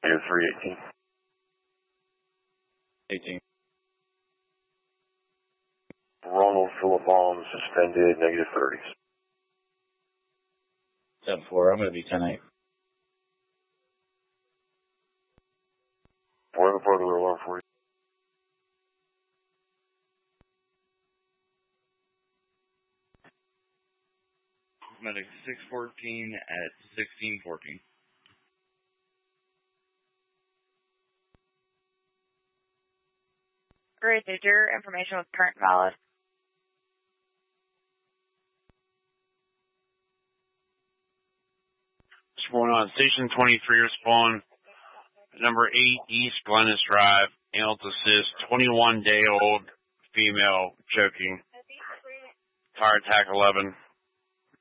Negative 318. 18. Ronald Phillip Baum suspended, negative 30s. 7-4, I'm going to be 10-8. Whatever part of the alarm for you. Medic 614 at 1614. Great, did your information was current valid? What's going on? Station 23 respond. Number 8 East Glennis Drive. Ambulance assist. 21-day-old female choking. Tire attack 11.